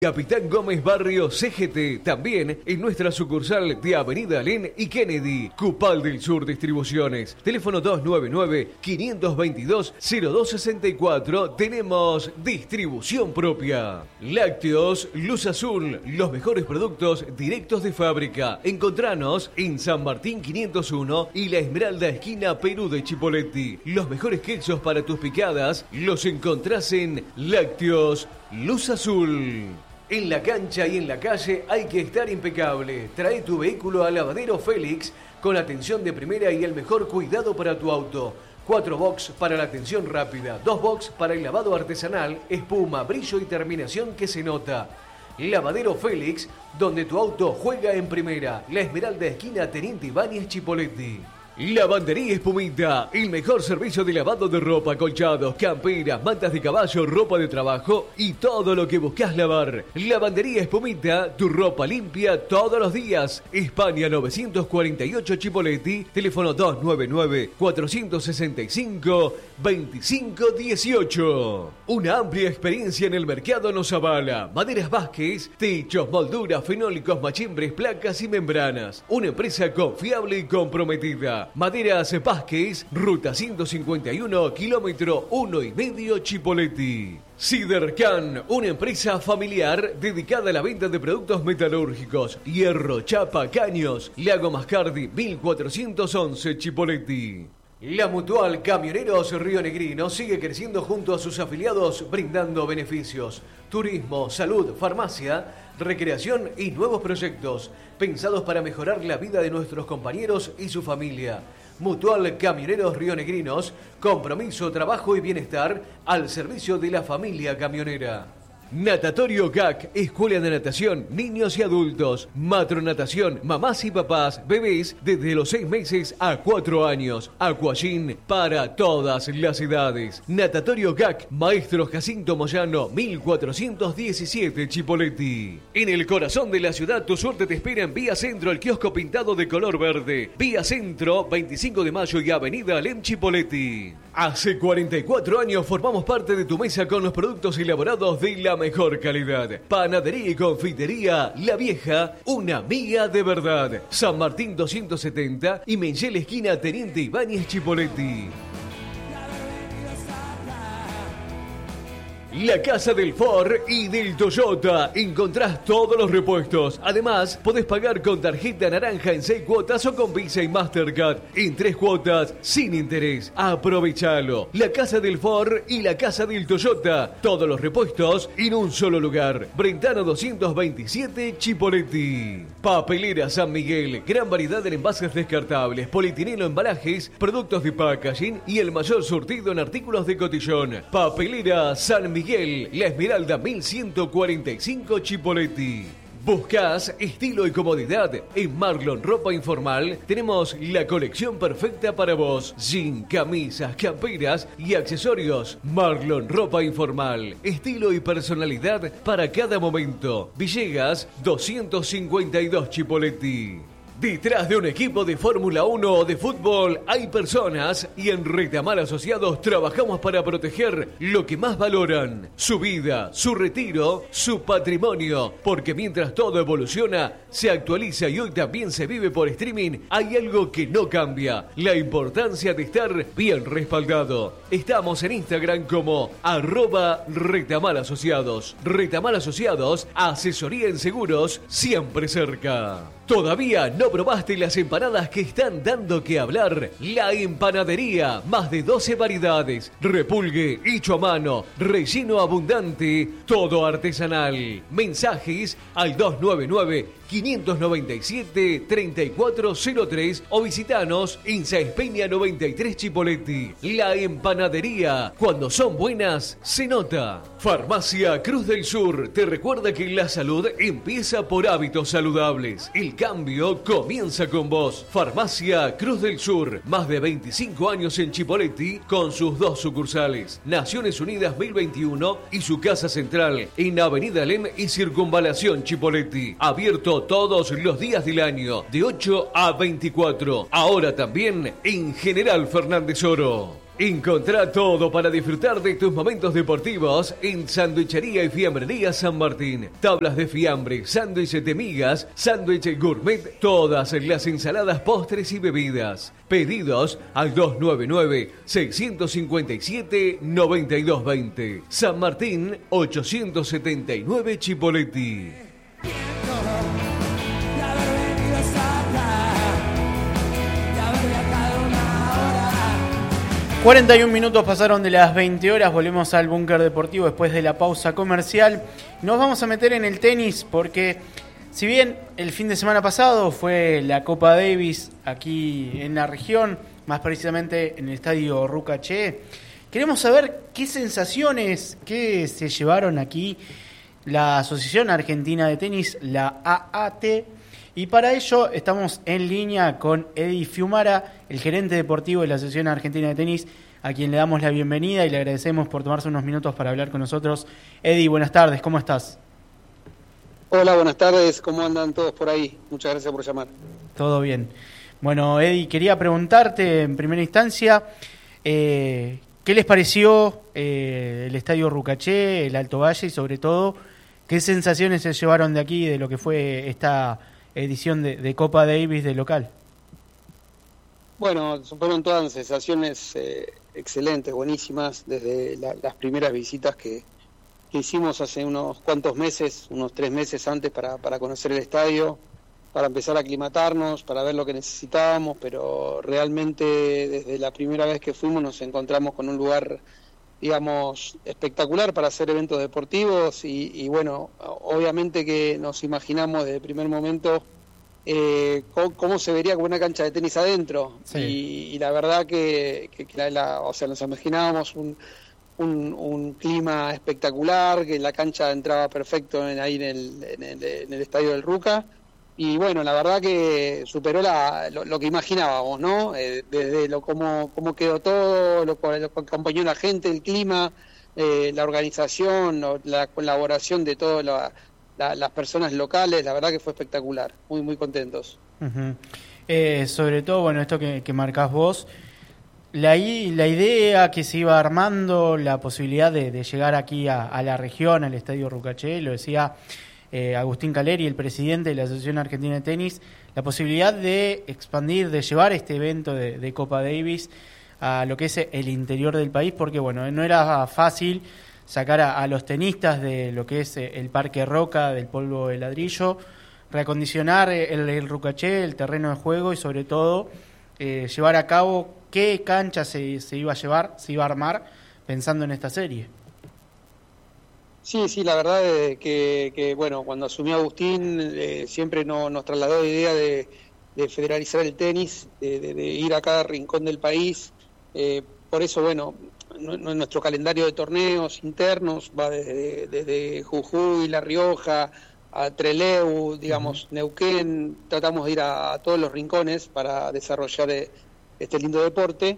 Capitán Gómez Barrio CGT, también en nuestra sucursal de Avenida Alén y Kennedy, Cupal del Sur Distribuciones. Teléfono 299-522-0264. Tenemos distribución propia. Lácteos Luz Azul, los mejores productos directos de fábrica. Encontranos en San Martín 501 y La Esmeralda, esquina Perú de Chipoleti. Los mejores quesos para tus picadas los encontrás en Lácteos Luz Azul. En la cancha y en la calle hay que estar impecable. Trae tu vehículo a Lavadero Félix con atención de primera y el mejor cuidado para tu auto. 4 box para la atención rápida, 2 box para el lavado artesanal, espuma, brillo y terminación que se nota. Lavadero Félix, donde tu auto juega en primera. La Esmeralda, esquina Teniente Ibáñez, Chipoleti. Lavandería Espumita, el mejor servicio de lavado de ropa, colchados, camperas, mantas de caballo, ropa de trabajo y todo lo que buscas lavar. Lavandería Espumita, tu ropa limpia todos los días. España 948 Chipoleti, teléfono 299-465-2518. Una amplia experiencia en el mercado nos avala. Maderas Vázquez, techos, molduras, fenólicos, machimbres, placas y membranas. Una empresa confiable y comprometida. Maderas Vázquez, ruta 151, kilómetro 1,5 Chipoleti. Sidercan, una empresa familiar dedicada a la venta de productos metalúrgicos, hierro, chapa, caños. Lago Mascardi, 1411 Chipoleti. La Mutual Camioneros Rionegrino sigue creciendo junto a sus afiliados, brindando beneficios, turismo, salud, farmacia, recreación y nuevos proyectos pensados para mejorar la vida de nuestros compañeros y su familia. Mutual Camioneros Rionegrinos, compromiso, trabajo y bienestar al servicio de la familia camionera. Natatorio GAC, escuela de natación, niños y adultos. Matronatación, mamás y papás, bebés desde los 6 meses a 4 años. Aquagym para todas las edades. Natatorio GAC, Maestro Jacinto Moyano, 1417 Chipoleti. En el corazón de la ciudad, tu suerte te espera en Vía Centro, el kiosco pintado de color verde. Vía Centro, 25 de mayo y Avenida Alem Chipoleti. Hace 44 años formamos parte de tu mesa con los productos elaborados de la mejor calidad. Panadería y confitería La Vieja, una amiga de verdad. San Martín 270 y Menchel, esquina Teniente Ibáñez, Chipoleti. La Casa del Ford y del Toyota. Encontrás todos los repuestos. Además, podés pagar con tarjeta naranja en 6 cuotas o con Visa y Mastercard en 3 cuotas sin interés. Aprovechalo. La Casa del Ford y la Casa del Toyota. Todos los repuestos en un solo lugar. Brentano 227 Chipoleti. Papelera San Miguel. Gran variedad en envases descartables, polietileno, embalajes, productos de packaging y el mayor surtido en artículos de cotillón. Papelera San Miguel. La Esmeralda 1145 Chipoleti. ¿Buscás estilo y comodidad? En Marlon Ropa Informal tenemos la colección perfecta para vos. Jean, camisas, camperas y accesorios. Marlon Ropa Informal. Estilo y personalidad para cada momento. Villegas 252 Chipoleti. Detrás de un equipo de Fórmula 1 o de fútbol hay personas y en Retamal Asociados trabajamos para proteger lo que más valoran, su vida, su retiro, su patrimonio, porque mientras todo evoluciona, se actualiza y hoy también se vive por streaming, hay algo que no cambia, la importancia de estar bien respaldado. Estamos en Instagram como @RetamalAsociados. Retamal Asociados, asesoría en seguros, siempre cerca. ¿Todavía no probaste las empanadas que están dando que hablar? La Empanadería, más de 12 variedades, repulgue hecho a mano, relleno abundante, todo artesanal. Mensajes al 299-597-3403 o visitanos en Sáenz Peña 93 Chipoleti. La Empanadería, cuando son buenas, se nota. Farmacia Cruz del Sur te recuerda que la salud empieza por hábitos saludables. El cambio comienza con vos. Farmacia Cruz del Sur, más de 25 años en Chipoleti con sus 2 sucursales. Naciones Unidas 1021 y su casa central en Avenida Alem y Circunvalación Chipoleti. Abierto todos los días del año, de 8 a 24. Ahora también en General Fernández Oro. Encontrá todo para disfrutar de tus momentos deportivos en Sanduichería y Fiambrería San Martín. Tablas de fiambre, sándwiches de migas, sándwich gourmet, todas las ensaladas, postres y bebidas. Pedidos al 299-657-9220. San Martín, 879 Chipoleti. 41 minutos pasaron de las 20 horas, volvemos al Búnker Deportivo después de la pausa comercial. Nos vamos a meter en el tenis porque si bien el fin de semana pasado fue la Copa Davis aquí en la región, más precisamente en el estadio Rucaché, queremos saber qué sensaciones que se llevaron aquí la Asociación Argentina de Tenis, la AAT, y para ello estamos en línea con Eddie Fiumara, el gerente deportivo de la Asociación Argentina de Tenis, a quien le damos la bienvenida y le agradecemos por tomarse unos minutos para hablar con nosotros. Eddie, buenas tardes, ¿cómo estás? Hola, buenas tardes, ¿cómo andan todos por ahí? Muchas gracias por llamar. Todo bien. Bueno, Eddie, quería preguntarte en primera instancia, ¿qué les pareció el Estadio Rucaché, el Alto Valle y sobre todo, qué sensaciones se llevaron de aquí, de lo que fue esta edición de Copa Davis de local? Bueno, fueron todas sensaciones excelentes, buenísimas, desde las primeras visitas que hicimos hace unos cuantos meses, unos 3 meses antes para conocer el estadio, para empezar a aclimatarnos, para ver lo que necesitábamos, pero realmente desde la primera vez que fuimos nos encontramos con un lugar, digamos, espectacular para hacer eventos deportivos y bueno, obviamente que nos imaginamos desde el primer momento cómo se vería con una cancha de tenis adentro. Sí. Y la verdad que o sea, nos imaginábamos un clima espectacular, que la cancha entraba perfecto ahí en el estadio del Ruca. Y bueno, la verdad que superó lo que imaginábamos, ¿no? Desde cómo quedó todo, lo que acompañó la gente, el clima, la organización, la colaboración de todas las personas locales, la verdad que fue espectacular, muy muy contentos. Uh-huh. Sobre todo, bueno, esto que marcás vos, la idea que se iba armando, la posibilidad de llegar aquí a la región, al Estadio Rucaché, lo decía Agustín Caleri, el presidente de la Asociación Argentina de Tenis, la posibilidad de expandir, de llevar este evento de Copa Davis a lo que es el interior del país, porque bueno, no era fácil sacar a los tenistas de lo que es el Parque Roca, del polvo de ladrillo, reacondicionar el Rucaché, el terreno de juego y sobre todo llevar a cabo qué cancha se iba a llevar, se iba a armar pensando en esta serie. Sí, la verdad es que bueno, cuando asumió Agustín siempre nos trasladó la idea de federalizar el tenis, de ir a cada rincón del país. Por eso, bueno, nuestro calendario de torneos internos va desde Jujuy, La Rioja, a Trelew, digamos, Neuquén. Tratamos de ir a todos los rincones para desarrollar este lindo deporte.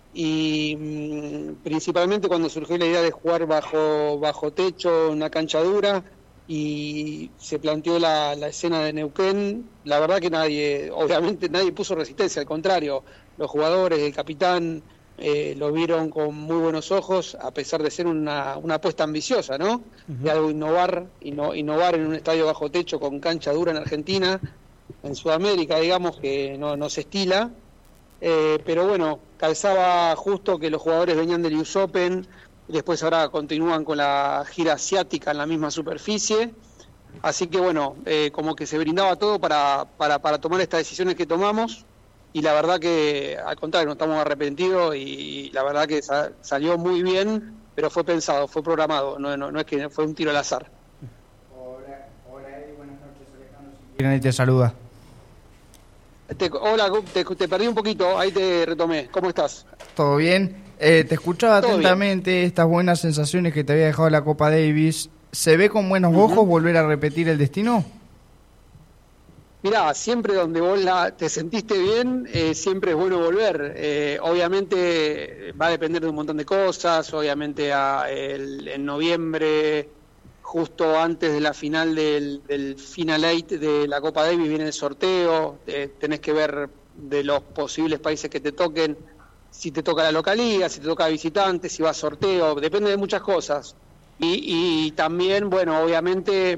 Y principalmente cuando surgió la idea de jugar bajo techo, una cancha dura, y se planteó la escena de Neuquén, la verdad que nadie puso resistencia, al contrario, los jugadores, el capitán, lo vieron con muy buenos ojos, a pesar de ser una apuesta ambiciosa, ¿no? Uh-huh. De algo innovar en un estadio bajo techo con cancha dura en Argentina, en Sudamérica, digamos, que no se estila. Pero bueno, calzaba justo que los jugadores venían del US Open, después ahora continúan con la gira asiática en la misma superficie, así que bueno, como que se brindaba todo para tomar estas decisiones que tomamos, y la verdad que al contrario, no estamos arrepentidos y la verdad que salió muy bien, pero fue pensado, fue programado, no es que fue un tiro al azar. Hola Eddie, buenas noches, Alejandro. Te saluda. Hola, te perdí un poquito, ahí te retomé. ¿Cómo estás? ¿Todo bien? Te escuchaba atentamente bien. Estas buenas sensaciones que te había dejado la Copa Davis. ¿Se ve con buenos ojos volver a repetir el destino? Mirá, siempre donde vos te sentiste bien, siempre es bueno volver. Obviamente va a depender de un montón de cosas. Obviamente en noviembre, justo antes de la final del Final Eight de la Copa Davis, viene el sorteo. Tenés que ver de los posibles países que te toquen si te toca la localía, si te toca visitante, si va a sorteo, depende de muchas cosas. Y también, bueno, obviamente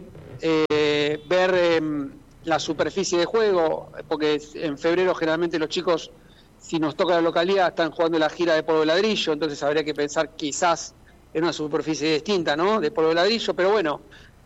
ver la superficie de juego, porque en febrero generalmente los chicos, si nos toca la localidad, están jugando la gira de polvo de ladrillo, entonces habría que pensar quizás en una superficie distinta, ¿no? De polvo de ladrillo, pero bueno,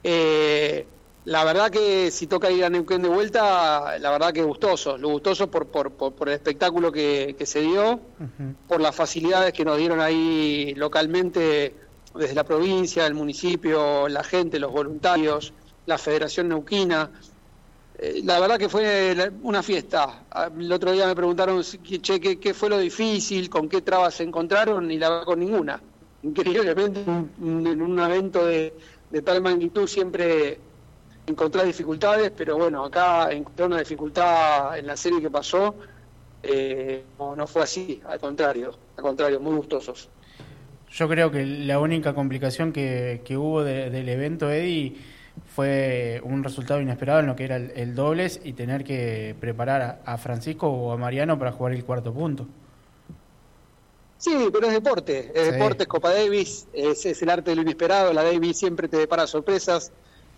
la verdad que si toca ir a Neuquén de vuelta, la verdad que gustoso por el espectáculo que se dio, por las facilidades que nos dieron ahí localmente desde la provincia, el municipio, la gente, los voluntarios, la Federación Neuquina. La verdad que fue una fiesta. El otro día me preguntaron, che, ¿qué fue lo difícil? ¿Con qué trabas se encontraron? Y la verdad con ninguna. Increíblemente, en un evento de tal magnitud siempre encontré dificultades, pero bueno, acá encontré una dificultad en la serie que pasó. No fue así, al contrario, muy gustosos. Yo creo que la única complicación que hubo del evento, Eddie, fue un resultado inesperado en lo que era el dobles y tener que preparar a Francisco o a Mariano para jugar el cuarto punto. Sí, pero es deporte, es Copa Davis, es el arte de lo inesperado, la Davis siempre te depara sorpresas,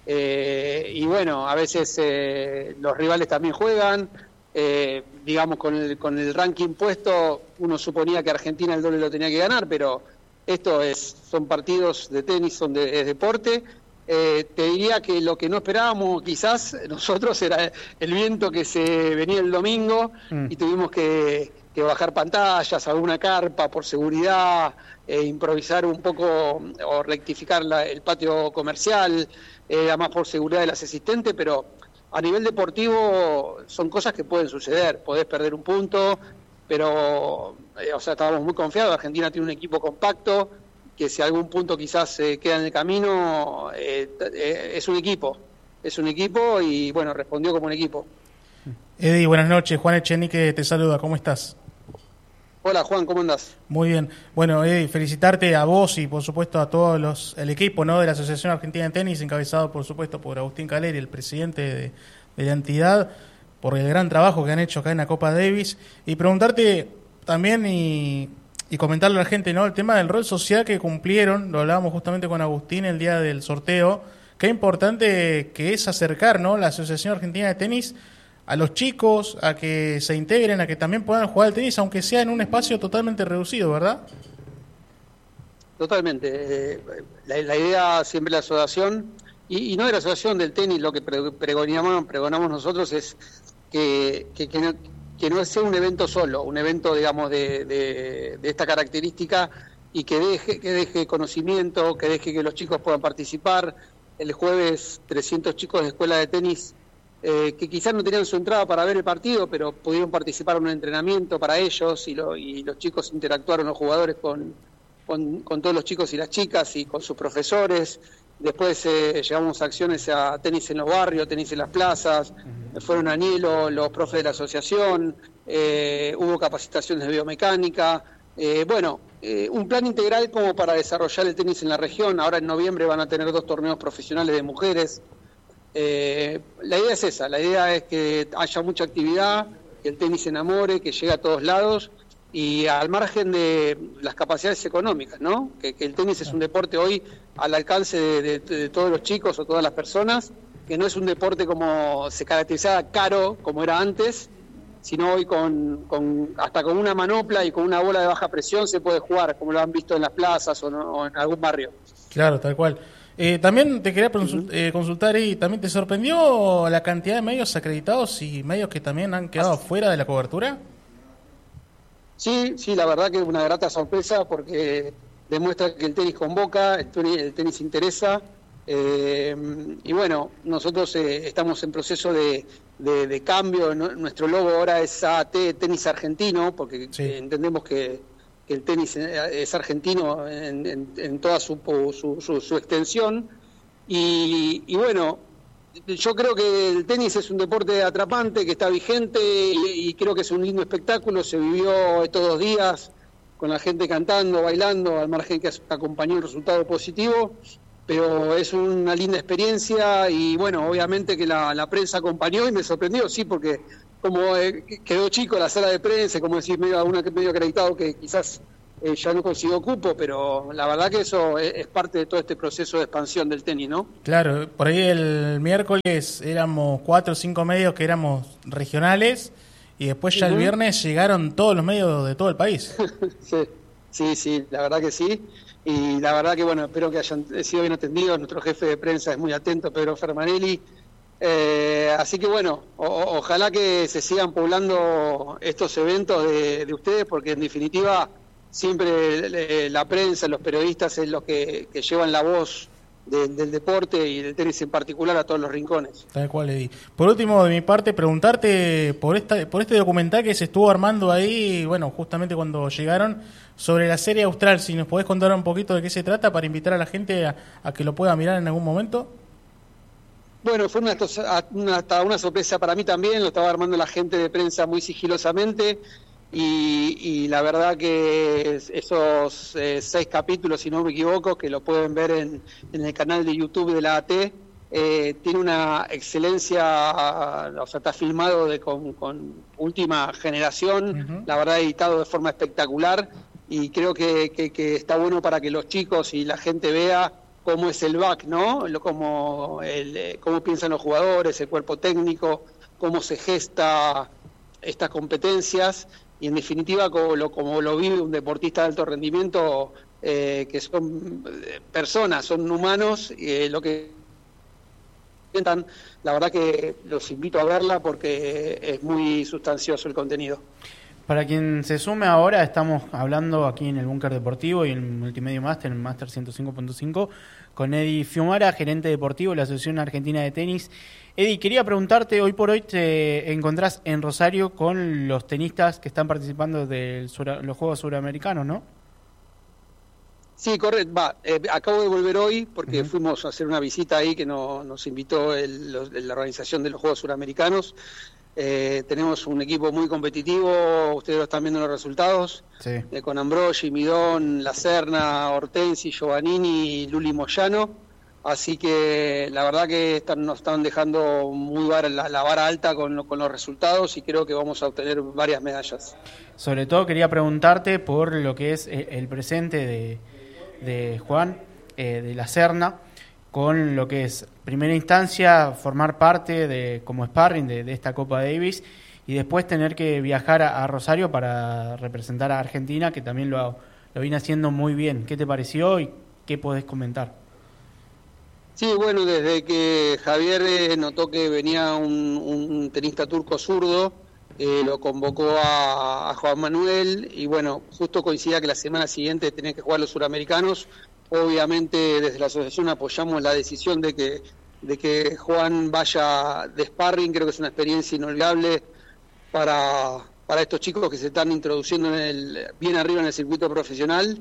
y bueno, a veces los rivales también juegan, digamos con el ranking puesto, uno suponía que Argentina el doble lo tenía que ganar, pero son partidos de tenis, es deporte. Te diría que lo que no esperábamos quizás nosotros era el viento que se venía el domingo y tuvimos que bajar pantallas, alguna carpa por seguridad, improvisar un poco o rectificar el patio comercial, además por seguridad de las asistentes, pero a nivel deportivo son cosas que pueden suceder, podés perder un punto, pero estábamos muy confiados. Argentina tiene un equipo compacto, que si algún punto quizás se queda en el camino, es un equipo y bueno, respondió como un equipo. Eddie, buenas noches, Juan Echenique te saluda, ¿cómo estás? Hola Juan, ¿cómo andás? Muy bien. Bueno, Eddie, felicitarte a vos y por supuesto a todos el equipo, ¿no?, de la Asociación Argentina de Tenis, encabezado por supuesto por Agustín Caleri, el presidente de la entidad, por el gran trabajo que han hecho acá en la Copa Davis, y preguntarte también y comentarle a la gente, ¿no?, el tema del rol social que cumplieron. Lo hablábamos justamente con Agustín el día del sorteo, qué importante que es acercar, ¿no?, la Asociación Argentina de Tenis a los chicos, a que se integren, a que también puedan jugar al tenis, aunque sea en un espacio totalmente reducido, ¿verdad? Totalmente. La idea siempre de la asociación, y no de la asociación del tenis, lo que pregonamos nosotros es que no sea un evento solo, un evento, digamos, de esta característica, y que deje conocimiento, que deje que los chicos puedan participar. El jueves 300 chicos de escuela de tenis que quizás no tenían su entrada para ver el partido, pero pudieron participar en un entrenamiento para ellos, y los chicos interactuaron, los jugadores, con todos los chicos y las chicas y con sus profesores. Después llevamos acciones a tenis en los barrios, tenis en las plazas, fueron a Nielo los profes de la asociación, hubo capacitaciones de biomecánica, un plan integral como para desarrollar el tenis en la región. Ahora en noviembre van a tener 2 torneos profesionales de mujeres. La idea es esa, la idea es que haya mucha actividad, que el tenis se enamore, que llegue a todos lados, y al margen de las capacidades económicas, ¿no? Que el tenis es un deporte hoy al alcance de todos los chicos o todas las personas, que no es un deporte como se caracterizaba caro como era antes, sino hoy hasta con una manopla y con una bola de baja presión se puede jugar, como lo han visto en las plazas o en algún barrio. Claro, tal cual. También te quería consultar, y también te sorprendió la cantidad de medios acreditados y medios que también han quedado fuera de la cobertura. Sí, la verdad que es una grata sorpresa, porque demuestra que el tenis convoca, el tenis interesa, y bueno, nosotros estamos en proceso de cambio. Nuestro logo ahora es AT Tenis Argentino, porque entendemos que el tenis es argentino en toda su extensión, y bueno, yo creo que el tenis es un deporte atrapante, que está vigente, y creo que es un lindo espectáculo. Se vivió estos 2 días con la gente cantando, bailando, al margen que acompañó el resultado positivo, pero es una linda experiencia y bueno, obviamente que la prensa acompañó y me sorprendió, sí, porque como quedó chico la sala de prensa, como decir, medio acreditado que quizás ya no consiguió cupo, pero la verdad que eso es parte de todo este proceso de expansión del tenis, ¿no? Claro, por ahí el miércoles éramos 4 o 5 medios que éramos regionales y después ya el viernes llegaron todos los medios de todo el país. Sí, la verdad que sí. Y la verdad que, bueno, espero que hayan sido bien atendidos. Nuestro jefe de prensa es muy atento, Pedro Fermanelli. Así que, bueno, ojalá que se sigan poblando estos eventos de ustedes, porque en definitiva siempre la prensa, los periodistas es los que llevan la voz del deporte y del tenis en particular a todos los rincones. Tal cual, Eddie. Por último, de mi parte, preguntarte por este documental que se estuvo armando ahí, bueno, justamente cuando llegaron, sobre la serie austral, si nos podés contar un poquito de qué se trata para invitar a la gente a que lo pueda mirar en algún momento. Bueno, fue una sorpresa para mí también, lo estaba armando la gente de prensa muy sigilosamente y la verdad que esos 6 capítulos, si no me equivoco, que lo pueden ver en el canal de YouTube de la AT, tiene una excelencia, o sea, está filmado con última generación, la verdad editado de forma espectacular y creo que está bueno para que los chicos y la gente vea cómo es el back, ¿no? Cómo piensan los jugadores, el cuerpo técnico, cómo se gesta estas competencias y en definitiva como lo vive un deportista de alto rendimiento, que son personas, son humanos, lo que intentan. La verdad que los invito a verla porque es muy sustancioso el contenido. Para quien se sume ahora, estamos hablando aquí en el Búnker Deportivo y en el Multimedio Master, en el Master 105.5, con Eddie Fiumara, gerente deportivo de la Asociación Argentina de Tenis. Eddie, quería preguntarte, hoy por hoy te encontrás en Rosario con los tenistas que están participando de los Juegos Suramericanos, ¿no? Sí, correcto. Acabo de volver hoy porque fuimos a hacer una visita ahí que nos invitó la organización de los Juegos Suramericanos. Tenemos un equipo muy competitivo, ustedes lo están viendo en los resultados, sí. Con Ambrogi, Midón, La Serna, Hortensi, Giovannini y Luli Moyano, así que la verdad que nos están dejando muy la vara alta con los resultados y creo que vamos a obtener varias medallas. Sobre todo quería preguntarte por lo que es el presente de Juan, de La Serna, con lo que es, primera instancia, formar parte como sparring de esta Copa Davis y después tener que viajar a Rosario para representar a Argentina, que también lo viene haciendo muy bien. ¿Qué te pareció y qué podés comentar? Sí, bueno, desde que Javier notó que venía un tenista turco zurdo, lo convocó a Juan Manuel y bueno, justo coincidía que la semana siguiente tenía que jugar los suramericanos. Obviamente desde la asociación apoyamos la decisión de que Juan vaya de sparring, creo que es una experiencia inolvidable para estos chicos que se están introduciendo bien arriba en el circuito profesional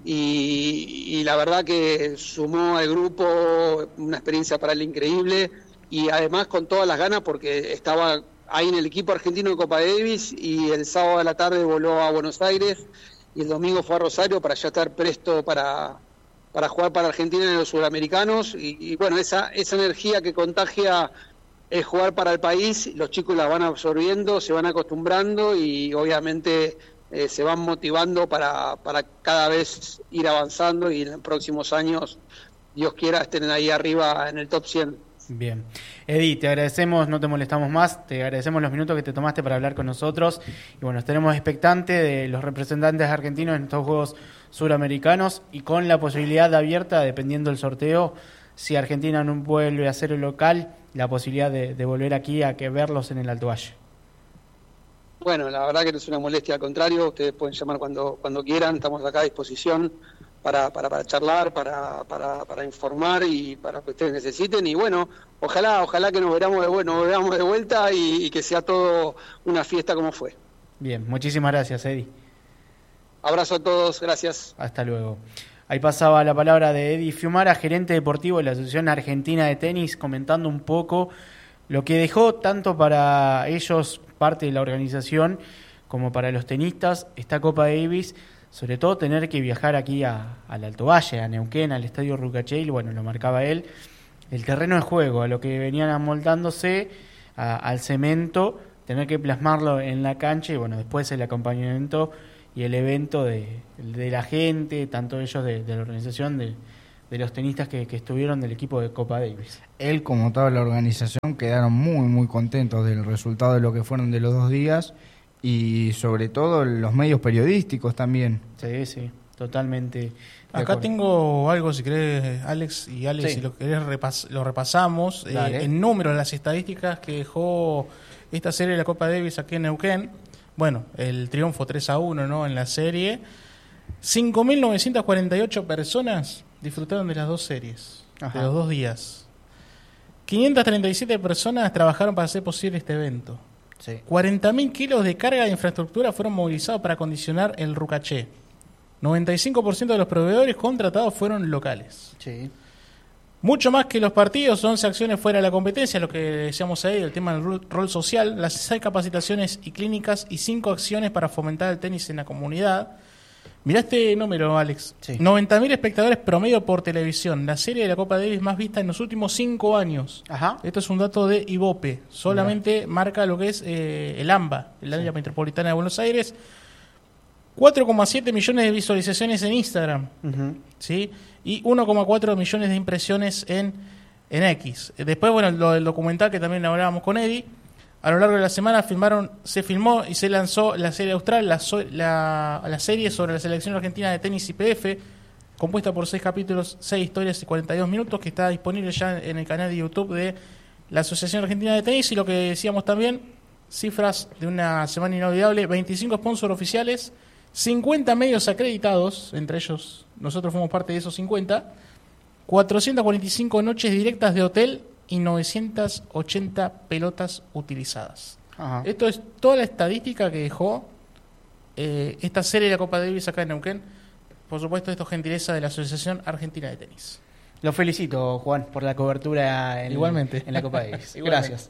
y la verdad que sumó al grupo una experiencia para él increíble y además con todas las ganas porque estaba ahí en el equipo argentino de Copa Davis y el sábado de la tarde voló a Buenos Aires y el domingo fue a Rosario para ya estar presto para jugar para Argentina en los Sudamericanos y bueno, esa energía que contagia el jugar para el país, los chicos la van absorbiendo, se van acostumbrando y obviamente se van motivando para cada vez ir avanzando y en los próximos años, Dios quiera, estén ahí arriba en el top 100. Bien. Eddie, te agradecemos, no te molestamos más, te agradecemos los minutos que te tomaste para hablar con nosotros y bueno, estaremos expectantes de los representantes argentinos en estos Juegos Suramericanos y con la posibilidad abierta, dependiendo del sorteo, si Argentina no vuelve a ser el local, la posibilidad de volver aquí a verlos en el Alto Valle. Bueno, la verdad que no es una molestia, al contrario, ustedes pueden llamar cuando quieran, estamos acá a disposición para charlar, para informar y para lo que ustedes necesiten y bueno, ojalá que nos veamos de vuelta y que sea todo una fiesta como fue. Bien, muchísimas gracias, Eddie. Abrazo a todos, gracias. Hasta luego. Ahí pasaba la palabra de Eddie Fiumara, gerente deportivo de la Asociación Argentina de Tenis, comentando un poco lo que dejó tanto para ellos, parte de la organización, como para los tenistas, esta Copa Davis, sobre todo tener que viajar aquí al Alto Valle, a Neuquén, al Estadio Rucaché, y bueno, lo marcaba él, el terreno de juego, a lo que venían amoldándose, al cemento, tener que plasmarlo en la cancha y bueno, después el acompañamiento y el evento de la gente, tanto ellos de la organización, de los tenistas que estuvieron del equipo de Copa Davis. Él, como toda la organización, quedaron muy, muy contentos del resultado de lo que fueron de los 2 días y sobre todo los medios periodísticos también. Sí, totalmente. Acá tengo algo, si querés, Alex, y Alex, si lo querés lo repasamos. En números, las estadísticas que dejó esta serie de la Copa Davis aquí en Neuquén. Bueno, el triunfo 3-1, ¿no?, en la serie. 5.948 personas disfrutaron de las 2 series, de los 2 días. 537 personas trabajaron para hacer posible este evento. 40.000 kilos de carga de infraestructura fueron movilizados para acondicionar el Rucaché. 95% de los proveedores contratados fueron locales. Mucho más que los partidos, 11 acciones fuera de la competencia, lo que decíamos ahí, el tema del rol social, las 6 capacitaciones y clínicas y 5 acciones para fomentar el tenis en la comunidad. Mirá este número, Alex. 90.000 espectadores promedio por televisión. La serie de la Copa Davis más vista en los últimos 5 años. Esto es un dato de Ibope. Solamente marca lo que es el AMBA, el área metropolitana de Buenos Aires. 4,7 millones de visualizaciones en Instagram. ¿Sí? Y 1,4 millones de impresiones en X. Después, bueno, lo del documental que también hablábamos con Eddie. A lo largo de la semana se filmó y se lanzó la serie austral, la serie sobre la selección argentina de tenis IPF, compuesta por 6 capítulos, 6 historias y 42 minutos, que está disponible ya en el canal de YouTube de la Asociación Argentina de Tenis. Y lo que decíamos también, cifras de una semana inolvidable: 25 sponsors oficiales, 50 medios acreditados, entre ellos nosotros fuimos parte de esos 50, 445 noches directas de hotel y 980 pelotas utilizadas. Esto es toda la estadística que dejó esta serie de la Copa Davis acá en Neuquén. Por supuesto, esto es gentileza de la Asociación Argentina de Tenis. Lo felicito, Juan, por la cobertura Igualmente. En la Copa Davis. Gracias.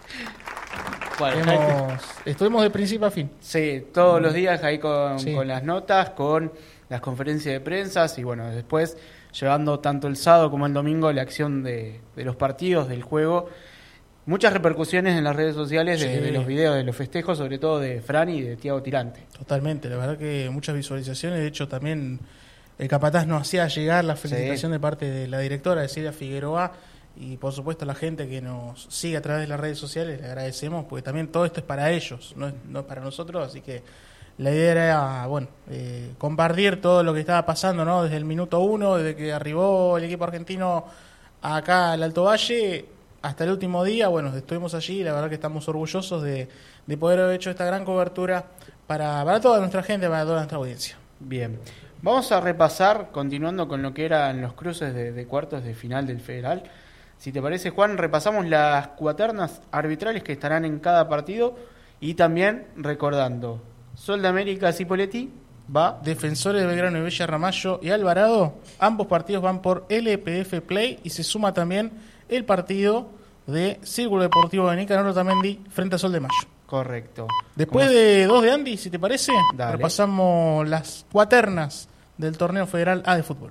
Bueno, estuvimos de principio a fin. Sí, todos los días ahí con las notas, con las conferencias de prensa y bueno, después llevando tanto el sábado como el domingo la acción de los partidos, del juego. Muchas repercusiones en las redes sociales de los videos, de los festejos, sobre todo de Fran y de Tiago Tirante. Totalmente, la verdad que muchas visualizaciones. De hecho, también el capataz nos hacía llegar la felicitación de parte de la directora, de Silvia Figueroa, y por supuesto la gente que nos sigue a través de las redes sociales, le agradecemos, porque también todo esto es para ellos, no es para nosotros, así que la idea era, compartir todo lo que estaba pasando, ¿no? Desde el minuto 1, desde que arribó el equipo argentino acá al Alto Valle, hasta el último día. Bueno, estuvimos allí y la verdad que estamos orgullosos de poder haber hecho esta gran cobertura para toda nuestra gente, para toda nuestra audiencia. Bien, vamos a repasar, continuando con lo que eran los cruces de cuartos de final del Federal. Si te parece, Juan, repasamos las cuaternas arbitrales que estarán en cada partido y también recordando: Sol de América, Cipolletti va. Defensores de Belgrano y Villa Ramallo y Alvarado, ambos partidos van por LPF Play, y se suma también el partido de Círculo Deportivo de Nicanor Otamendi frente a Sol de Mayo. Correcto. Después de 2 de Andy, si te parece, repasamos las cuaternas del torneo federal A de fútbol.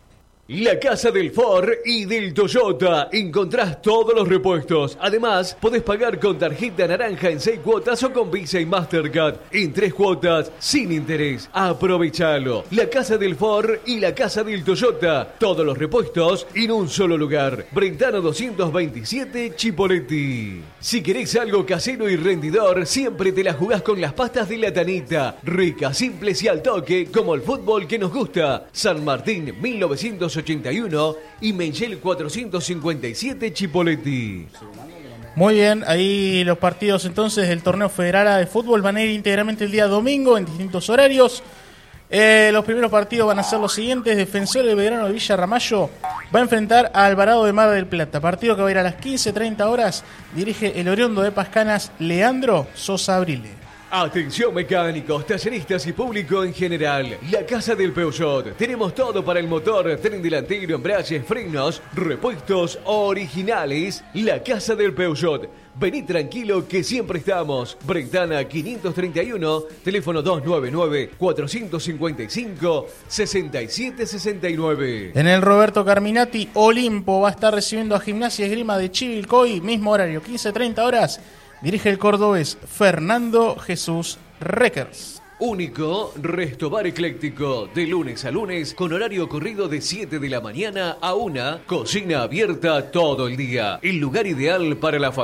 La casa del Ford y del Toyota. Encontrás todos los repuestos. Además, podés pagar con tarjeta naranja en 6 cuotas o con Visa y Mastercard en 3 cuotas sin interés. Aprovechalo. La casa del Ford y la casa del Toyota. Todos los repuestos en un solo lugar. Brentano 227, Chipolletti. Si querés algo casero y rendidor, siempre te la jugás con las pastas de la Tanita. Ricas, simples y al toque, como el fútbol que nos gusta. San Martín, 1981 y Mengel 457, Chipolletti. Muy bien, ahí los partidos entonces del torneo federal A de fútbol van a ir íntegramente el día domingo en distintos horarios. Los primeros partidos van a ser los siguientes: Defensor de Belgrano de Villa Ramallo va a enfrentar a Alvarado de Mar del Plata, partido que va a ir a las 15:30 horas. Dirige el oriundo de Pascanas, Leandro Sosa Abrile. Atención mecánicos, talleristas y público en general. La Casa del Peugeot. Tenemos todo para el motor, tren delantero, embragues, frenos, repuestos originales. La Casa del Peugeot. Vení tranquilo que siempre estamos. Brentana 531, teléfono 299-455-6769. En el Roberto Carminati, Olimpo va a estar recibiendo a Gimnasia Esgrima de Chivilcoy, mismo horario, 15:30 horas. Dirige el cordobés Fernando Jesús Reckers. Único Restobar Ecléctico, de lunes a lunes, con horario corrido de 7 de la mañana a 1, cocina abierta todo el día. El lugar ideal para la familia.